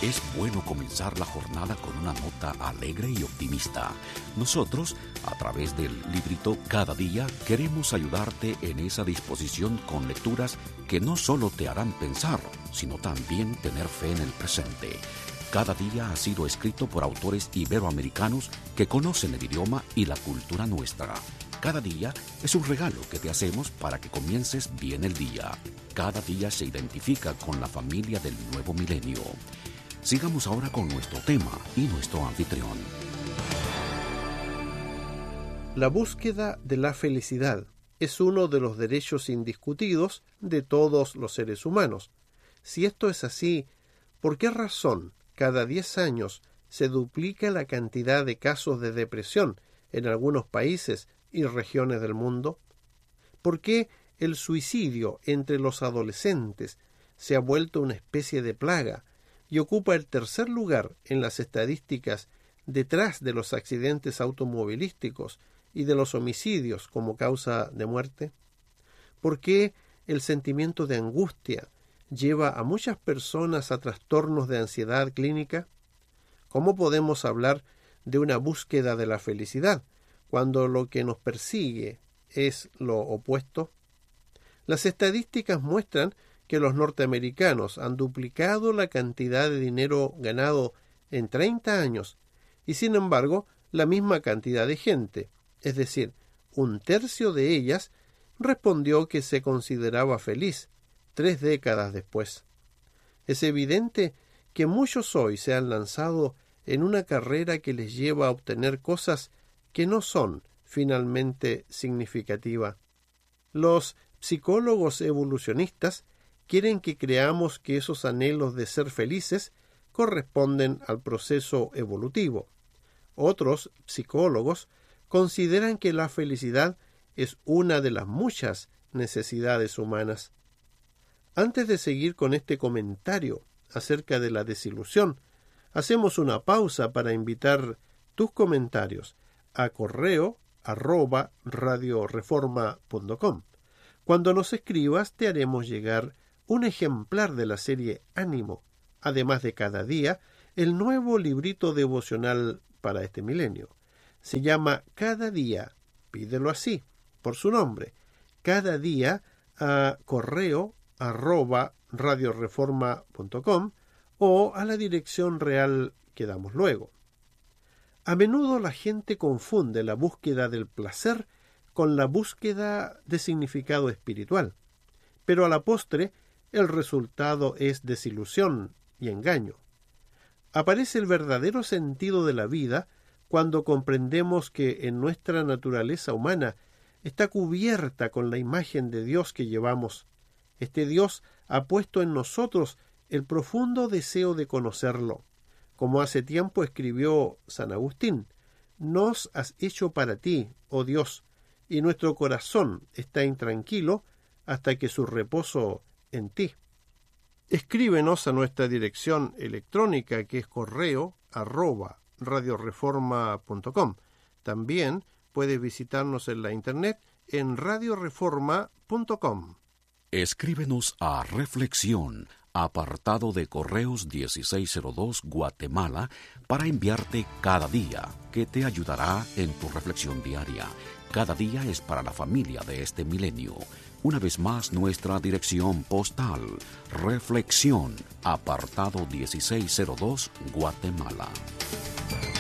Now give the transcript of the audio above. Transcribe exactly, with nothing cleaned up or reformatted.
Es bueno comenzar la jornada con una nota alegre y optimista. Nosotros, a través del librito Cada Día, queremos ayudarte en esa disposición con lecturas que no solo te harán pensar, sino también tener fe en el presente. Cada Día ha sido escrito por autores iberoamericanos que conocen el idioma y la cultura nuestra. Cada día es un regalo que te hacemos para que comiences bien el día. Cada día se identifica con la familia del nuevo milenio. Sigamos ahora con nuestro tema y nuestro anfitrión. La búsqueda de la felicidad es uno de los derechos indiscutidos de todos los seres humanos. Si esto es así, ¿por qué razón cada diez años se duplica la cantidad de casos de depresión en algunos países y regiones del mundo? ¿Por qué el suicidio entre los adolescentes se ha vuelto una especie de plaga y ocupa el tercer lugar en las estadísticas detrás de los accidentes automovilísticos y de los homicidios como causa de muerte? ¿Por qué el sentimiento de angustia lleva a muchas personas a trastornos de ansiedad clínica? ¿Cómo podemos hablar de una búsqueda de la felicidad cuando lo que nos persigue es lo opuesto? Las estadísticas muestran que los norteamericanos han duplicado la cantidad de dinero ganado en treinta años y, sin embargo, la misma cantidad de gente, es decir, un tercio de ellas, respondió que se consideraba feliz tres décadas después. Es evidente que muchos hoy se han lanzado en una carrera que les lleva a obtener cosas que no son finalmente significativas. Los psicólogos evolucionistas quieren que creamos que esos anhelos de ser felices corresponden al proceso evolutivo. Otros psicólogos consideran que la felicidad es una de las muchas necesidades humanas. Antes de seguir con este comentario acerca de la desilusión, hacemos una pausa para invitar tus comentarios a correo arroba radioreforma punto com. Cuando nos escribas te haremos llegar un ejemplar de la serie Ánimo, además de Cada Día, el nuevo librito devocional para este milenio. Se llama Cada Día, pídelo así, por su nombre, Cada Día, a correo arroba radioreforma punto com o a la dirección real que damos luego. A menudo la gente confunde la búsqueda del placer con la búsqueda de significado espiritual, pero a la postre el resultado es desilusión y engaño. Aparece el verdadero sentido de la vida cuando comprendemos que en nuestra naturaleza humana está cubierta con la imagen de Dios que llevamos. Este Dios ha puesto en nosotros el profundo deseo de conocerlo. Como hace tiempo escribió San Agustín, nos has hecho para ti, oh Dios, y nuestro corazón está intranquilo hasta que su reposo en ti. Escríbenos a nuestra dirección electrónica que es correo arroba radioreforma punto com. También puedes visitarnos en la internet en radioreforma punto com. Escríbenos a Reflexión, apartado de Correos dieciséis cero dos, Guatemala, para enviarte Cada Día, que te ayudará en tu reflexión diaria. Cada día es para la familia de este milenio. Una vez más, nuestra dirección postal, Reflexión, apartado dieciséis cero dos, Guatemala.